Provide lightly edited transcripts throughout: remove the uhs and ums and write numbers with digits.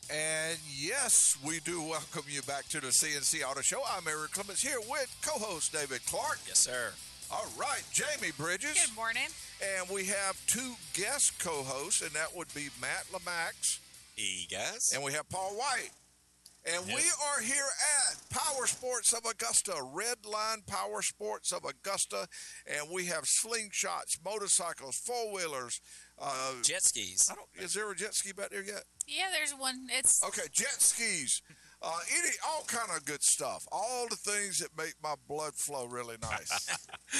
And yes, we do welcome you back to the CNC Auto Show. I'm Eric Clements here with co-host David Clark. Yes, sir. All right, Jamie Bridges. Good morning. And we have two guest co-hosts, and that would be Matt Lamax. Hey, guys. And we have Paul White. And we are here at Power Sports of Augusta, Red Line Power Sports of Augusta. And we have slingshots, motorcycles, four-wheelers. Jet skis. Is there a jet ski back there yet? Yeah, there's one. It's Okay, jet skis, all kind of good stuff. All the things that make my blood flow really nice.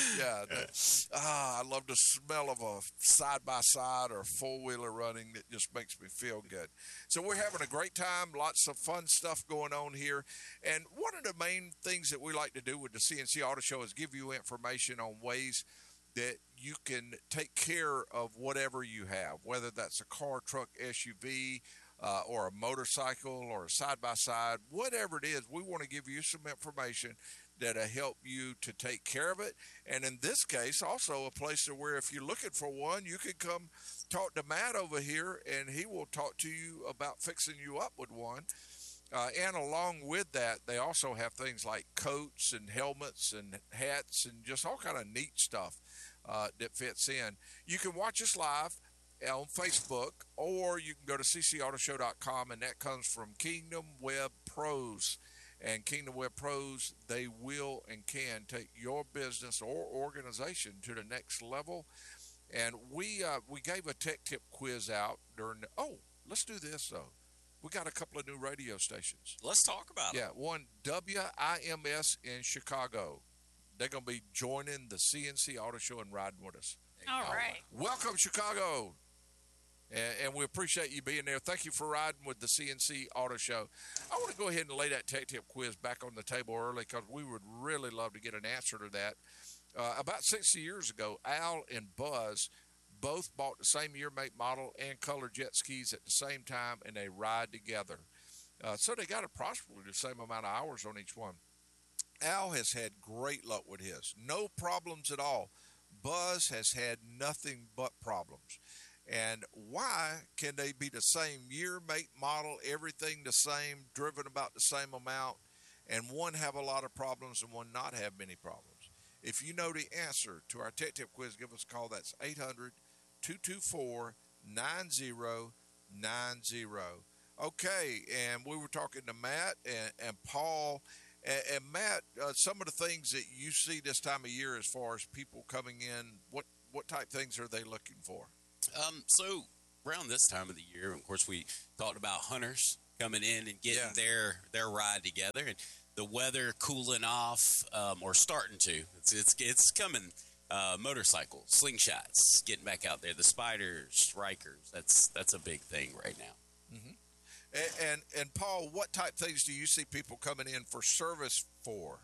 I love the smell of a side-by-side or four-wheeler running. That just makes me feel good. So we're having a great time, lots of fun stuff going on here. And one of the main things that we like to do with the CNC Auto Show is give you information on ways that you can take care of whatever you have, whether that's a car, truck, SUV, or a motorcycle or a side-by-side, whatever it is. We want to give you some information that'll help you to take care of it. And in this case, also a place where if you're looking for one, you can come talk to Matt over here, and he will talk to you about fixing you up with one. And along with that, they also have things like coats and helmets and hats and just all kind of neat stuff that fits in. You can watch us live on Facebook, or you can go to ccautoshow.com, and that comes from Kingdom Web Pros. And Kingdom Web Pros, they will and can take your business or organization to the next level. And we gave a tech tip quiz out during let's do this though. We got a couple of new radio stations. Let's talk about it. Yeah, one WIMS in Chicago. They're going to be joining the CNC Auto Show and riding with us. all right. Welcome, Chicago. And we appreciate you being there. Thank you for riding with the CNC Auto Show. I want to go ahead and lay that tech tip quiz back on the table early because we would really love to get an answer to that. About 60 years ago, Al and Buzz both bought the same year, make, model, and color jet skis at the same time, and they ride together. So they got approximately the same amount of hours on each one. Al has had great luck with his. No problems at all. Buzz has had nothing but problems. And why can they be the same year, make, model, everything the same, driven about the same amount, and one have a lot of problems and one not have many problems? If you know the answer to our tech tip quiz, give us a call. That's 800-224-9090. Okay, and we were talking to Matt and Paul. And Matt, some of the things that you see this time of year as far as people coming in, what type things are they looking for? So around this time of the year, of course, we talked about hunters coming in and getting their ride together, and the weather cooling off or starting to. It's coming. Motorcycles, slingshots, getting back out there. The spiders, strikers. That's a big thing right now. Mm-hmm. And Paul, what type things do you see people coming in for service for?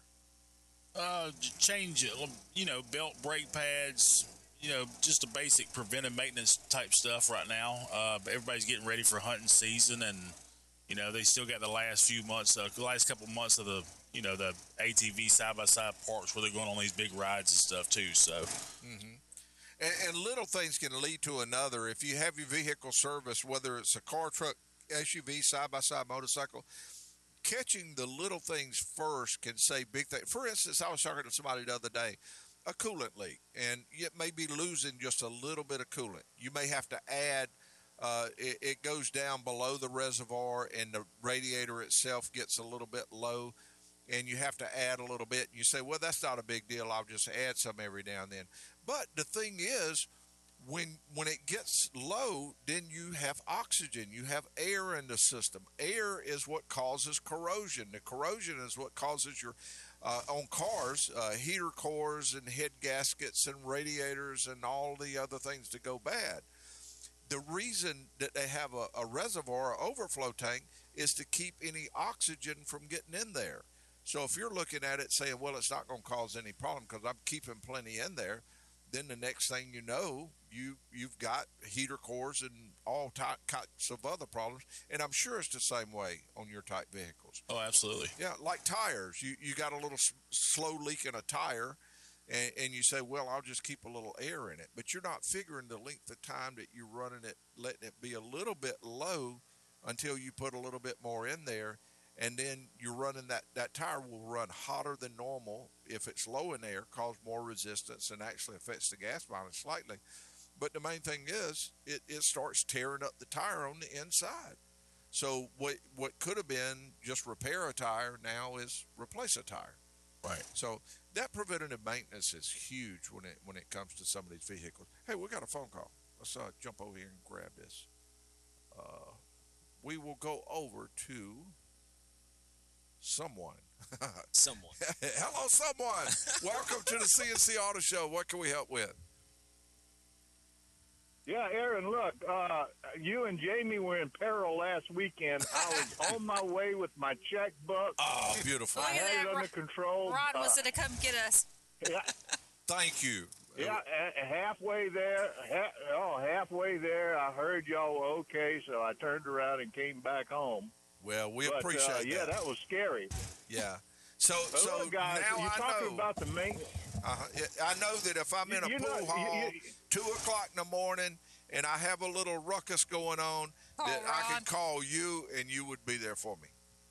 Change, belt, brake pads, just the basic preventive maintenance type stuff right now. But everybody's getting ready for hunting season, and they still got the last few months, the last couple months of the the ATV side by side parks where they're going on these big rides and stuff too. So. Mm-hmm. And little things can lead to another. If you have your vehicle serviced, whether it's a car, truck, SUV, side-by-side motorcycle, catching the little things first can say big things. For instance, I was talking to somebody the other day, a coolant leak, and it may be losing just a little bit of coolant. You may have to add, it goes down below the reservoir, and the radiator itself gets a little bit low, and you have to add a little bit. You say, well, that's not a big deal. I'll just add some every now and then. But the thing is, when it gets low, then you have oxygen. You have air in the system. Air is what causes corrosion. The corrosion is what causes your, on cars, heater cores and head gaskets and radiators and all the other things to go bad. The reason that they have a reservoir, overflow tank, is to keep any oxygen from getting in there. So if you're looking at it saying, well, it's not going to cause any problem because I'm keeping plenty in there, then the next thing you know, you've got heater cores and all types of other problems. And I'm sure it's the same way on your type vehicles. Oh, absolutely. Yeah, like tires. You got a little slow leak in a tire, and you say, well, I'll just keep a little air in it. But you're not figuring the length of time that you're running it, letting it be a little bit low until you put a little bit more in there, and then you're running that tire will run hotter than normal if it's low in air, cause more resistance, and actually affects the gas mileage slightly. But the main thing is it starts tearing up the tire on the inside. So what could have been just repair a tire now is replace a tire. Right. So that preventative maintenance is huge when it comes to some of these vehicles. Hey, we got a phone call. Let's jump over here and grab this. We will go over to someone. Someone. Hello, someone. Welcome to the CNC Auto Show. What can we help with? Yeah, Aaron, look, you and Jamie were in peril last weekend. I was on my way with my checkbook. Oh, beautiful. Look I at had that. it under control. Ron was going to come get us. Yeah, Thank you. yeah, halfway there, halfway there, I heard y'all were okay, so I turned around and came back home. Well, we But, appreciate yeah, that was scary. Yeah. So, But so look, guys, now you're I talking know. about the maintenance. I know that if I'm in a You know, pool hall, you- 2:00 in the morning, and I have a little ruckus going on, Oh, that I Ron. can call you, and you would be there for me.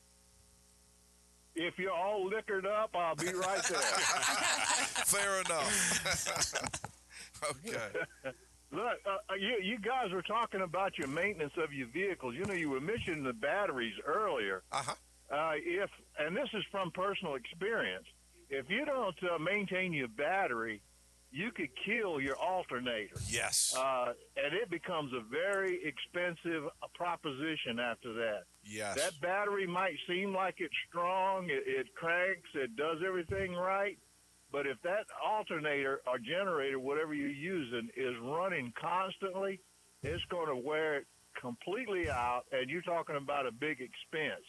If you're all liquored up, I'll be right there. Fair enough. Okay. Look, you guys were talking about your maintenance of your vehicles. You know, you were mentioning the batteries earlier. Uh-huh. And this is from personal experience, if you don't maintain your battery, you could kill your alternator. Yes. And it becomes a very expensive proposition after that. Yes. That battery might seem like it's strong, it cranks, it does everything right, but if that alternator or generator, whatever you're using, is running constantly, it's going to wear it completely out, and you're talking about a big expense.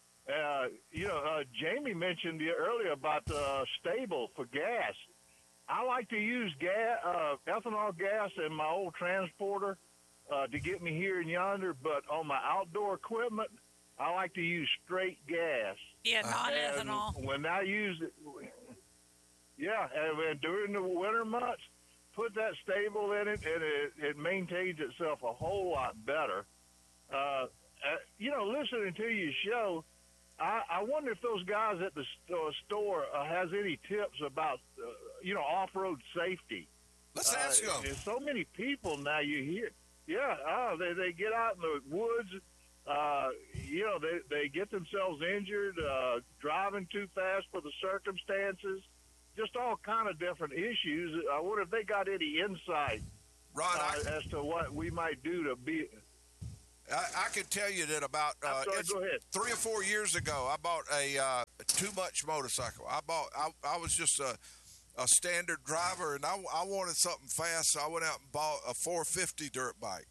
Jamie mentioned earlier about the stable for gas. I like to use ethanol gas in my old transporter to get me here and yonder, but on my outdoor equipment, I like to use straight gas. Yeah, And non-ethanol. when I use it, and during the winter months, put that stable in it, and it maintains itself a whole lot better. Listening to your show, I wonder if those guys at the store has any tips about, off-road safety. Let's ask them. There's so many people now you hear. Yeah, they get out in the woods. They get themselves injured, driving too fast for the circumstances, just all kind of different issues. I wonder if they got any insight Ron, as to what we might do to be. I can tell you that about I'm sorry, go ahead. 3 or 4 years ago, I bought a too much motorcycle. I was just a standard driver, and I wanted something fast, so I went out and bought a 450 dirt bike.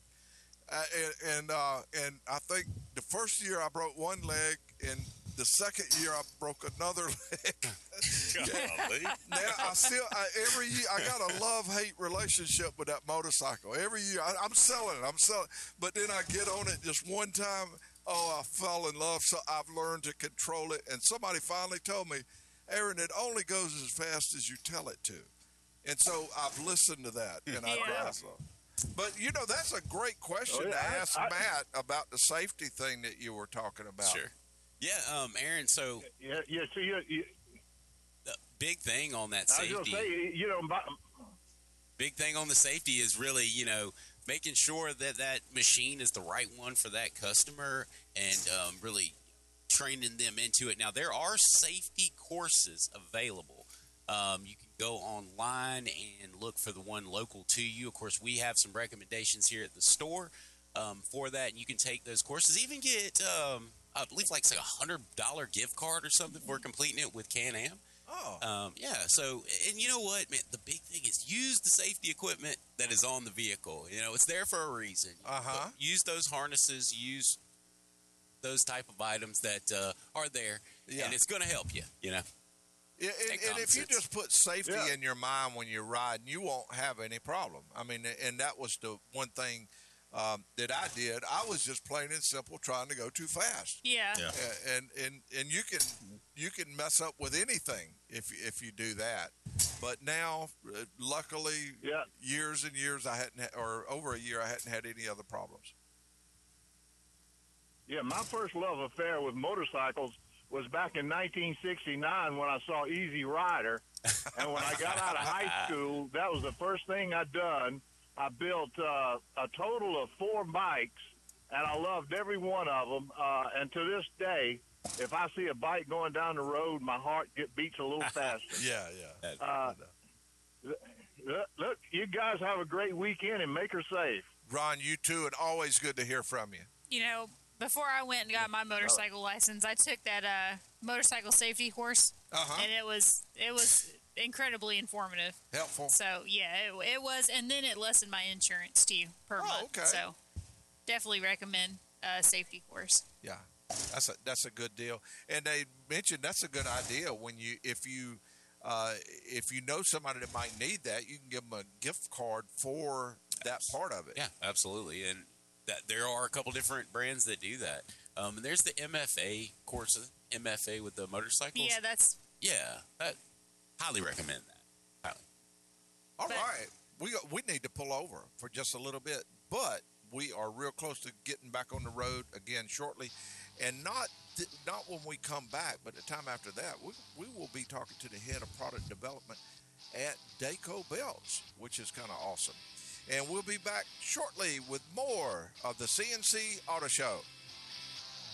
And I think the first year I broke one leg, and the second year I broke another leg. Golly. Now every year I got a love-hate relationship with that motorcycle. Every year I'm selling it, but then I get on it just one time. Oh, I fell in love. So I've learned to control it. And somebody finally told me, Aaron, it only goes as fast as you tell it to. And so I've listened to that, and I drive slow. But that's a great question to ask Matt about the safety thing that you were talking about. Sure. Yeah, Aaron. So Yeah. So the big thing on that I was safety. gonna say, Big thing on the safety is really, making sure that machine is the right one for that customer, and really training them into it. Now, there are safety courses available. You can go online and look for the one local to you. Of course, we have some recommendations here at the store for that, and you can take those courses. Even get, I believe, like it's like $100 gift card or something for completing it with Can-Am. Oh. So, and you know what, man, the big thing is use the safety equipment that is on the vehicle. It's there for a reason. Uh-huh. Use those harnesses, use those type of items that are there, and it's going to help you, Yeah, Take and if you common sense. just put safety in your mind when you're riding, you won't have any problem. I mean, and that was the one thing that I did. I was just plain and simple trying to go too fast. Yeah. And you can mess up with anything if you do that. But now, luckily, years and years or over a year, I hadn't had any other problems. Yeah, my first love affair with motorcycles was back in 1969 when I saw Easy Rider. And when I got out of high school, that was the first thing I done. I built a total of 4 bikes, and I loved every one of them. And to this day, if I see a bike going down the road, my heart beats a little faster. Yeah. Look, you guys have a great weekend and make her safe. Ron, you too, and always good to hear from you. You know, before I went and got my motorcycle license, I took that motorcycle safety course, and it was incredibly informative. Helpful. So yeah, it was, and then it lessened my insurance too per month. Okay. So definitely recommend a safety course. Yeah, that's a good deal. And they mentioned that's a good idea when if you know somebody that might need that, you can give them a gift card for that part of it. Yeah, absolutely. And that there are a couple different brands that do that. And there's the MFA courses, MFA with the motorcycles. Yeah, that highly recommend that. All right, we need to pull over for just a little bit, but we are real close to getting back on the road again shortly, and not when we come back, but the time after that, we will be talking to the head of product development at Dayco Belts, which is kind of awesome. And we'll be back shortly with more of the CNC Auto Show.